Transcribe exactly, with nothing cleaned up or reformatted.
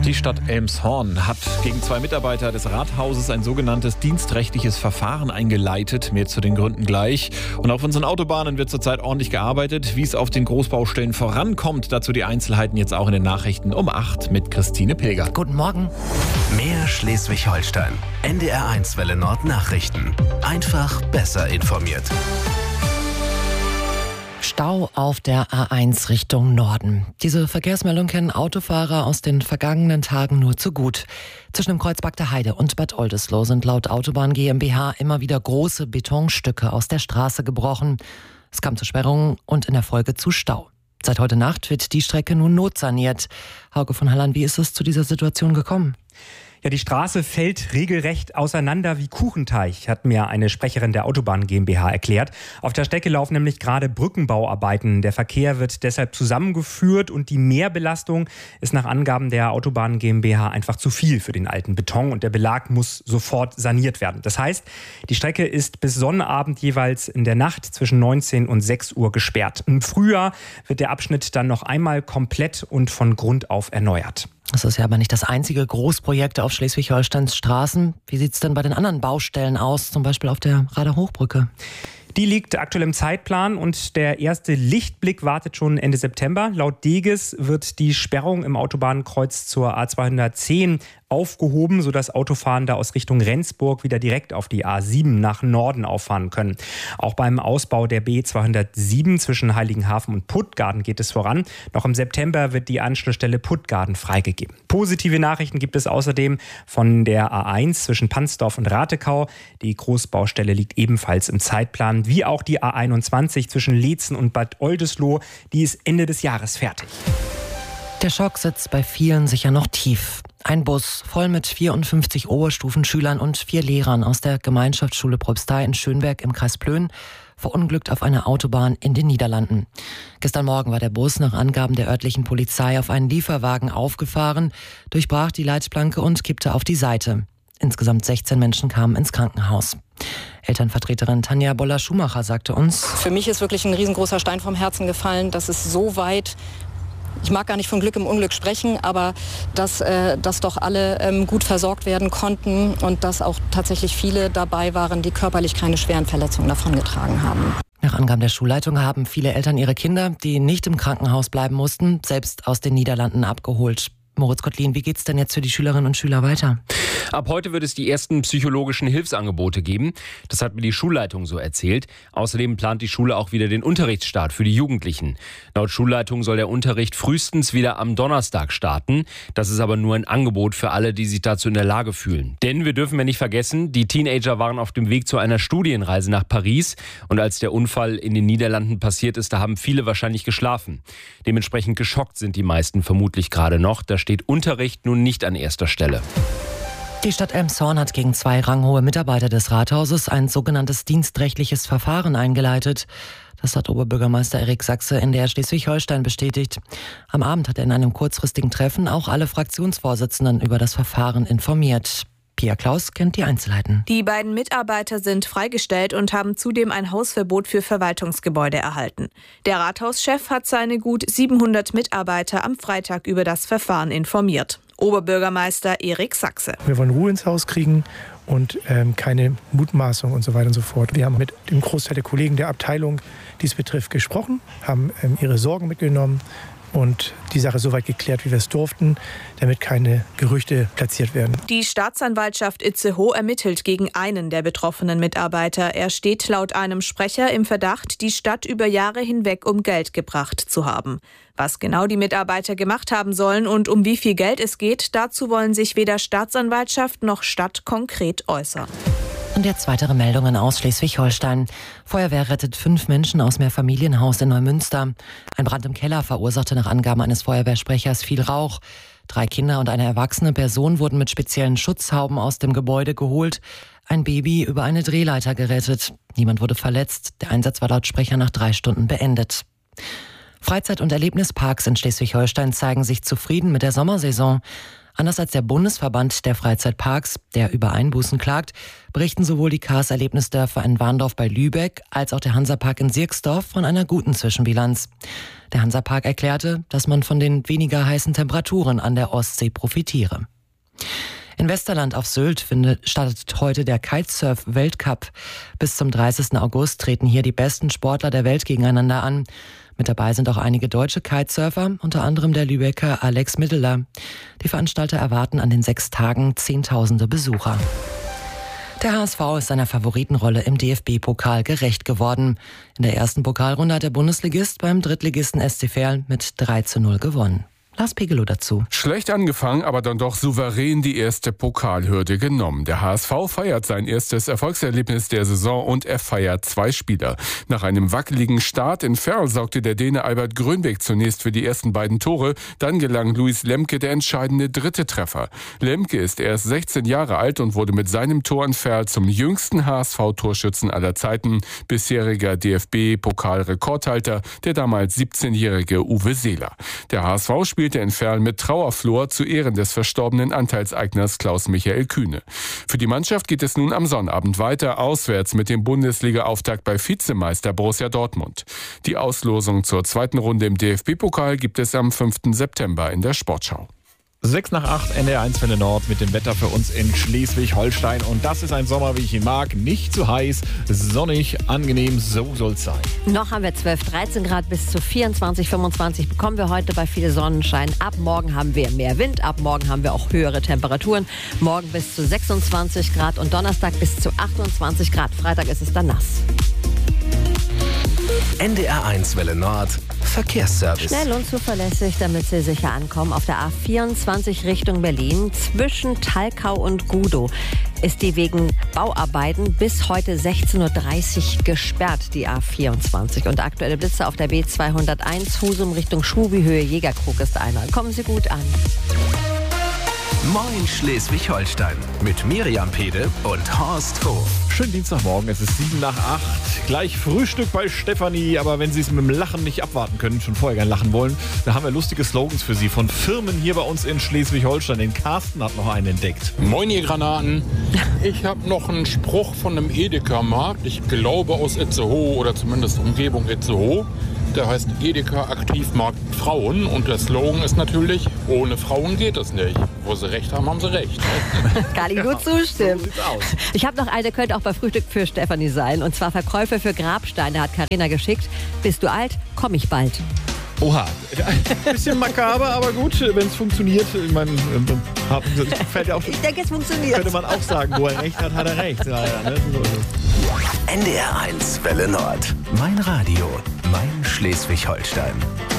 Die Stadt Elmshorn hat gegen zwei Mitarbeiter des Rathauses ein sogenanntes dienstrechtliches Verfahren eingeleitet. Mehr zu den Gründen gleich. Und auf unseren Autobahnen wird zurzeit ordentlich gearbeitet. Wie es auf den Großbaustellen vorankommt, dazu die Einzelheiten jetzt auch in den Nachrichten um acht mit Christine Pilger. Guten Morgen. Mehr Schleswig-Holstein. N D R eins Welle Nord Nachrichten. Einfach besser informiert. Stau auf der A eins Richtung Norden. Diese Verkehrsmeldung kennen Autofahrer aus den vergangenen Tagen nur zu gut. Zwischen dem Kreuz Bagda Heide und Bad Oldesloe sind laut Autobahn GmbH immer wieder große Betonstücke aus der Straße gebrochen. Es kam zu Sperrungen und in der Folge zu Stau. Seit heute Nacht wird die Strecke nun notsaniert. Hauke von Halland, wie ist es zu dieser Situation gekommen? Ja, die Straße fällt regelrecht auseinander wie Kuchenteig, hat mir eine Sprecherin der Autobahn GmbH erklärt. Auf der Strecke laufen nämlich gerade Brückenbauarbeiten. Der Verkehr wird deshalb zusammengeführt und die Mehrbelastung ist nach Angaben der Autobahn GmbH einfach zu viel für den alten Beton und der Belag muss sofort saniert werden. Das heißt, die Strecke ist bis Sonnabend jeweils in der Nacht zwischen neunzehn und sechs Uhr gesperrt. Im Frühjahr wird der Abschnitt dann noch einmal komplett und von Grund auf erneuert. Das ist ja aber nicht das einzige Großprojekt auf Schleswig-Holsteins Straßen. Wie sieht es denn bei den anderen Baustellen aus, zum Beispiel auf der Rader Hochbrücke? Die liegt aktuell im Zeitplan und der erste Lichtblick wartet schon Ende September. Laut Deges wird die Sperrung im Autobahnkreuz zur A zweihundertzehn aufgehoben, sodass Autofahrende aus Richtung Rendsburg wieder direkt auf die A sieben nach Norden auffahren können. Auch beim Ausbau der B zweihundertsieben zwischen Heiligenhafen und Puttgarden geht es voran. Noch im September wird die Anschlussstelle Puttgarden freigegeben. Positive Nachrichten gibt es außerdem von der A eins zwischen Pansdorf und Ratekau. Die Großbaustelle liegt ebenfalls im Zeitplan, wie auch die A einundzwanzig zwischen Leetzen und Bad Oldesloe. Die ist Ende des Jahres fertig. Der Schock sitzt bei vielen sicher noch tief. Ein Bus voll mit vierundfünfzig Oberstufenschülern und vier Lehrern aus der Gemeinschaftsschule Probstei in Schönberg im Kreis Plön verunglückt auf einer Autobahn in den Niederlanden. Gestern Morgen war der Bus nach Angaben der örtlichen Polizei auf einen Lieferwagen aufgefahren, durchbrach die Leitplanke und kippte auf die Seite. Insgesamt sechzehn Menschen kamen ins Krankenhaus. Elternvertreterin Tanja Boller-Schumacher sagte uns: Für mich ist wirklich ein riesengroßer Stein vom Herzen gefallen, dass es so weit, ich mag gar nicht von Glück im Unglück sprechen, aber dass, äh, dass doch alle ähm, gut versorgt werden konnten und dass auch tatsächlich viele dabei waren, die körperlich keine schweren Verletzungen davongetragen haben. Nach Angaben der Schulleitung haben viele Eltern ihre Kinder, die nicht im Krankenhaus bleiben mussten, selbst aus den Niederlanden abgeholt. Moritz Kottlin, wie geht's denn jetzt für die Schülerinnen und Schüler weiter? Ab heute wird es die ersten psychologischen Hilfsangebote geben. Das hat mir die Schulleitung so erzählt. Außerdem plant die Schule auch wieder den Unterrichtsstart für die Jugendlichen. Laut Schulleitung soll der Unterricht frühestens wieder am Donnerstag starten. Das ist aber nur ein Angebot für alle, die sich dazu in der Lage fühlen. Denn wir dürfen ja nicht vergessen, die Teenager waren auf dem Weg zu einer Studienreise nach Paris. Und als der Unfall in den Niederlanden passiert ist, da haben viele wahrscheinlich geschlafen. Dementsprechend geschockt sind die meisten vermutlich gerade noch. Da steht Unterricht nun nicht an erster Stelle. Die Stadt Elmshorn hat gegen zwei ranghohe Mitarbeiter des Rathauses ein sogenanntes dienstrechtliches Verfahren eingeleitet. Das hat Oberbürgermeister Erik Sachse in der Schleswig-Holstein bestätigt. Am Abend hat er in einem kurzfristigen Treffen auch alle Fraktionsvorsitzenden über das Verfahren informiert. Pia Klaus kennt die Einzelheiten. Die beiden Mitarbeiter sind freigestellt und haben zudem ein Hausverbot für Verwaltungsgebäude erhalten. Der Rathauschef hat seine gut siebenhundert Mitarbeiter am Freitag über das Verfahren informiert. Oberbürgermeister Erik Sachse. Wir wollen Ruhe ins Haus kriegen und ähm, keine Mutmaßung und so weiter und so fort. Wir haben mit dem Großteil der Kollegen der Abteilung, die es betrifft, gesprochen, haben ähm, ihre Sorgen mitgenommen und die Sache so weit geklärt, wie wir es durften, damit keine Gerüchte platziert werden. Die Staatsanwaltschaft Itzehoe ermittelt gegen einen der betroffenen Mitarbeiter. Er steht laut einem Sprecher im Verdacht, die Stadt über Jahre hinweg um Geld gebracht zu haben. Was genau die Mitarbeiter gemacht haben sollen und um wie viel Geld es geht, dazu wollen sich weder Staatsanwaltschaft noch Stadt konkret äußern. Und jetzt weitere Meldungen aus Schleswig-Holstein. Feuerwehr rettet fünf Menschen aus Mehrfamilienhaus in Neumünster. Ein Brand im Keller verursachte nach Angaben eines Feuerwehrsprechers viel Rauch. Drei Kinder und eine erwachsene Person wurden mit speziellen Schutzhauben aus dem Gebäude geholt. Ein Baby über eine Drehleiter gerettet. Niemand wurde verletzt. Der Einsatz war laut Sprecher nach drei Stunden beendet. Freizeit- und Erlebnisparks in Schleswig-Holstein zeigen sich zufrieden mit der Sommersaison. Anders als der Bundesverband der Freizeitparks, der über Einbußen klagt, berichten sowohl die Chaos-Erlebnisdörfer in Warndorf bei Lübeck als auch der Hansapark in Sierksdorf von einer guten Zwischenbilanz. Der Hansapark erklärte, dass man von den weniger heißen Temperaturen an der Ostsee profitiere. In Westerland auf Sylt findet, startet heute der Kitesurf-Weltcup. Bis zum dreißigsten August treten hier die besten Sportler der Welt gegeneinander an. Mit dabei sind auch einige deutsche Kitesurfer, unter anderem der Lübecker Alex Middeler. Die Veranstalter erwarten an den sechs Tagen Zehntausende Besucher. Der H S V ist seiner Favoritenrolle im D F B-Pokal gerecht geworden. In der ersten Pokalrunde hat der Bundesligist beim Drittligisten S C Verl mit drei zu null gewonnen. Lars Pegelow dazu. Schlecht angefangen, aber dann doch souverän die erste Pokalhürde genommen. Der H S V feiert sein erstes Erfolgserlebnis der Saison und er feiert zwei Spieler. Nach einem wackeligen Start in Verl sorgte der Däne Albert Grönbæk zunächst für die ersten beiden Tore. Dann gelang Luis Lemke der entscheidende dritte Treffer. Lemke ist erst sechzehn Jahre alt und wurde mit seinem Tor in Verl zum jüngsten H S V-Torschützen aller Zeiten. Bisheriger D F B-Pokalrekordhalter, der damals siebzehnjährige Uwe Seeler. Der H S V spielte in Verl mit Trauerflor zu Ehren des verstorbenen Anteilseigners Klaus-Michael Kühne. Für die Mannschaft geht es nun am Sonnabend weiter, auswärts mit dem Bundesliga-Auftakt bei Vizemeister Borussia Dortmund. Die Auslosung zur zweiten Runde im D F B-Pokal gibt es am fünften September in der Sportschau. sechs nach acht, N D R eins Welle Nord mit dem Wetter für uns in Schleswig-Holstein. Und das ist ein Sommer, wie ich ihn mag. Nicht zu heiß, sonnig, angenehm, so soll es sein. Noch haben wir zwölf, dreizehn Grad bis zu vierundzwanzig, fünfundzwanzig bekommen wir heute bei viel Sonnenschein. Ab morgen haben wir mehr Wind, ab morgen haben wir auch höhere Temperaturen. Morgen bis zu sechsundzwanzig Grad und Donnerstag bis zu achtundzwanzig Grad. Freitag ist es dann nass. N D R eins Welle Nord Verkehrsservice. Schnell und zuverlässig, damit Sie sicher ankommen. Auf der A vierundzwanzig Richtung Berlin zwischen Talkau und Gudow ist die wegen Bauarbeiten bis heute sechzehn Uhr dreißig gesperrt, die A vierundzwanzig. Und aktuelle Blitze auf der B zweihunderteins Husum Richtung Schubi-Höhe Jägerkrug ist einer. Kommen Sie gut an. Moin Schleswig-Holstein mit Miriam Pede und Horst Hof. Schönen Dienstagmorgen, es ist sieben nach acht. Gleich Frühstück bei Stefanie, aber wenn Sie es mit dem Lachen nicht abwarten können, schon vorher gern lachen wollen, da haben wir lustige Slogans für Sie von Firmen hier bei uns in Schleswig-Holstein. Den Carsten hat noch einen entdeckt. Moin ihr Granaten. Ich habe noch einen Spruch von einem Edeka-Markt, ich glaube aus Itzehoe oder zumindest Umgebung Itzehoe. Der heißt Edeka Aktivmarkt Frauen und der Slogan ist natürlich, ohne Frauen geht es nicht. Wo sie recht haben, haben sie recht. Kann ich nur zustimmen. So sieht's aus. Ich habe noch eine, könnte auch bei Frühstück für Stefanie sein. Und zwar Verkäufe für Grabsteine hat Carina geschickt. Bist du alt? Komm ich bald. Oha, ein bisschen makaber, aber gut, wenn es funktioniert. Ich meine, fällt ja auch, ich denke, es funktioniert. Könnte man auch sagen, wo er recht hat, hat er recht. Ja, ja, ne? N D R eins Welle Nord. Mein Radio, mein Schleswig-Holstein.